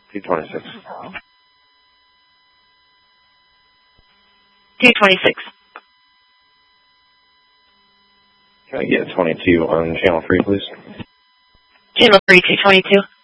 226. 226. Can I get 22 on channel 3, please? Channel 3, 222.